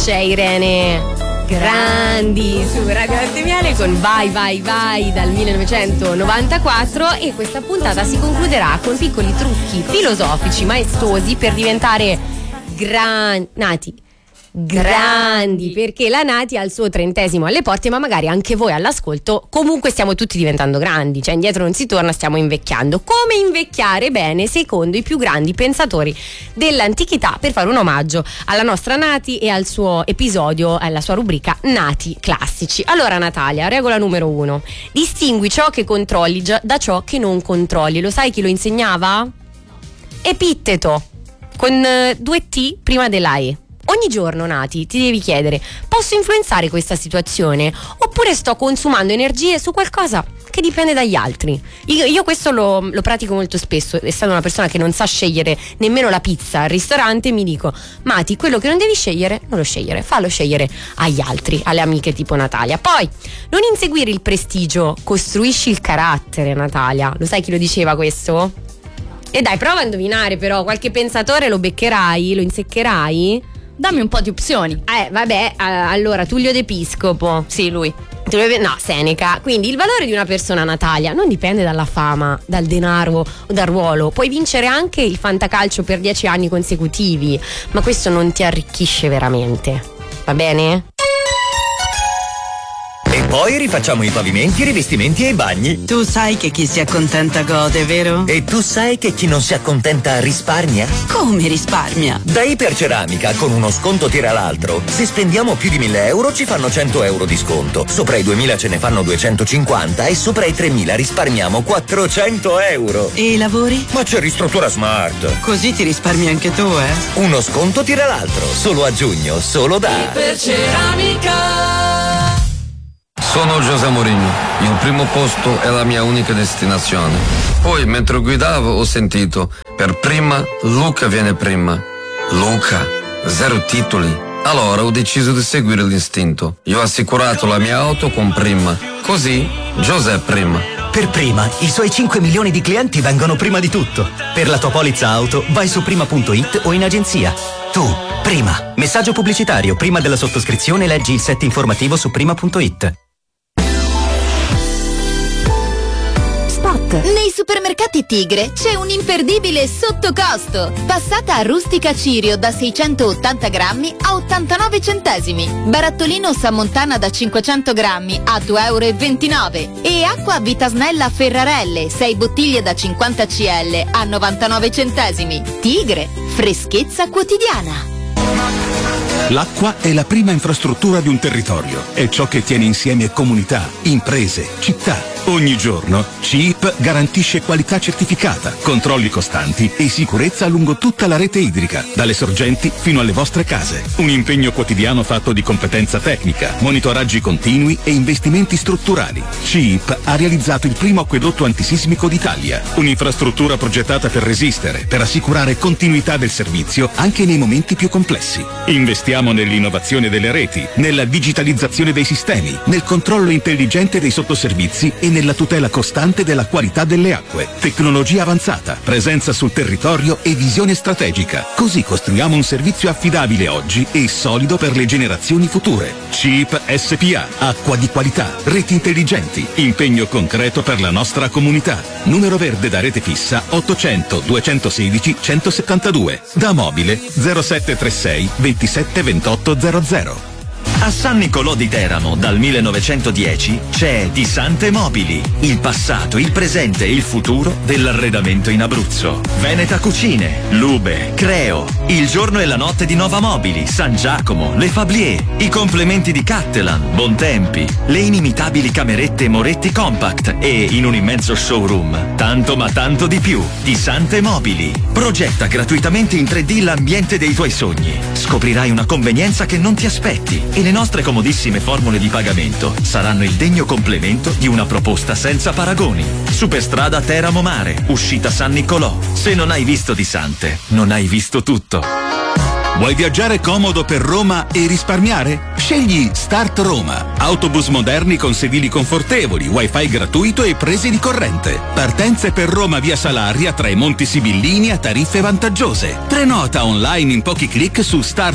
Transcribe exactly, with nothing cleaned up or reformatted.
c'è Irene Grandi su Radio Latte Miele con Vai Vai Vai dal millenovecentonovantaquattro, e questa puntata si concluderà con piccoli trucchi filosofici maestosi per diventare gran... nati grandi, perché la Nati ha il suo trentesimo alle porte, ma magari anche voi all'ascolto. Comunque stiamo tutti diventando grandi, cioè indietro non si torna, stiamo invecchiando. Come invecchiare bene secondo i più grandi pensatori dell'antichità, per fare un omaggio alla nostra Nati e al suo episodio, alla sua rubrica Nati classici. Allora Natalia, regola numero uno: distingui ciò che controlli da ciò che non controlli. Lo sai chi lo insegnava? Epitteto, con eh, due T prima della E. Ogni giorno, Nati, ti devi chiedere: posso influenzare questa situazione oppure sto consumando energie su qualcosa che dipende dagli altri? Io, io questo lo, lo pratico molto spesso, essendo una persona che non sa scegliere nemmeno la pizza al ristorante. Mi dico: Mati, quello che non devi scegliere non lo scegliere, fallo scegliere agli altri, alle amiche tipo Natalia. Poi, non inseguire il prestigio, costruisci il carattere, Natalia. Lo sai chi lo diceva questo? E dai, prova a indovinare, però qualche pensatore lo beccherai, lo inseccherai? Dammi un po' di opzioni. Eh, vabbè, allora Tullio d'Episcopo. Sì, lui. No, Seneca. Quindi il valore di una persona, Natalia, non dipende dalla fama, dal denaro o dal ruolo. Puoi vincere anche il fantacalcio per dieci anni consecutivi, ma questo non ti arricchisce veramente. Va bene? E poi rifacciamo i pavimenti, i rivestimenti e i bagni. Tu sai che chi si accontenta gode, vero? E tu sai che chi non si accontenta risparmia? Come risparmia? Da Iperceramica, con uno sconto tira l'altro. Se spendiamo più di mille euro ci fanno cento euro di sconto. Sopra i duemila ce ne fanno duecentocinquanta e sopra i tremila risparmiamo quattrocento euro. E i lavori? Ma c'è Ristruttura Smart. Così ti risparmi anche tu, eh? Uno sconto tira l'altro. Solo a giugno, solo da Iperceramica. Sono José Mourinho, il primo posto è la mia unica destinazione. Poi, mentre guidavo, ho sentito: per prima, Luca viene prima. Luca, zero titoli. Allora ho deciso di seguire l'istinto. Io ho assicurato la mia auto con Prima. Così, José prima. Per Prima, i suoi cinque milioni di clienti vengono prima di tutto. Per la tua polizza auto, vai su prima punto it o in agenzia. Tu, Prima. Messaggio pubblicitario. Prima della sottoscrizione leggi il set informativo su prima punto it. Nei supermercati Tigre c'è un imperdibile sottocosto. Passata a rustica Cirio da seicentottanta grammi a ottantanove centesimi. Barattolino Sammontana da cinquecento grammi a due euro e ventinove. E acqua Vitasnella Ferrarelle, sei bottiglie da cinquanta centilitri a novantanove centesimi. Tigre, freschezza quotidiana. L'acqua è la prima infrastruttura di un territorio, è ciò che tiene insieme comunità, imprese, città. Ogni giorno C I P garantisce qualità certificata, controlli costanti e sicurezza lungo tutta la rete idrica, dalle sorgenti fino alle vostre case. Un impegno quotidiano fatto di competenza tecnica, monitoraggi continui e investimenti strutturali. C I P ha realizzato il primo acquedotto antisismico d'Italia, un'infrastruttura progettata per resistere, per assicurare continuità del servizio anche nei momenti più complessi. Investiamo nell'innovazione delle reti, nella digitalizzazione dei sistemi, nel controllo intelligente dei sottoservizi e nella tutela costante della qualità delle acque. Tecnologia avanzata, presenza sul territorio e visione strategica. Così costruiamo un servizio affidabile oggi e solido per le generazioni future. C I P S P A, acqua di qualità, reti intelligenti, impegno concreto per la nostra comunità. Numero verde da rete fissa ottocento duecentosedici centosettantadue. Da mobile zero sette tre sei ventisette ventotto zero zero. A San Nicolò di Teramo dal millenovecentodieci c'è Di Sante Mobili, il passato, il presente e il futuro dell'arredamento in Abruzzo. Veneta Cucine, Lube, Creo, il giorno e la notte di Nova Mobili, San Giacomo, Le Fablier, i complementi di Cattelan, Bontempi, le inimitabili camerette Moretti Compact e in un immenso showroom tanto ma tanto di più. Di Sante Mobili. Progetta gratuitamente in tre D l'ambiente dei tuoi sogni. Scoprirai una convenienza che non ti aspetti e le nostre comodissime formule di pagamento saranno il degno complemento di una proposta senza paragoni. Superstrada Teramo Mare, uscita San Nicolò. Se non hai visto Di Sante, non hai visto tutto. Vuoi viaggiare comodo per Roma e risparmiare? Scegli Start Roma. Autobus moderni con sedili confortevoli, wifi gratuito e prese di corrente. Partenze per Roma via Salaria tra i Monti Sibillini a tariffe vantaggiose. Prenota online in pochi clic su Start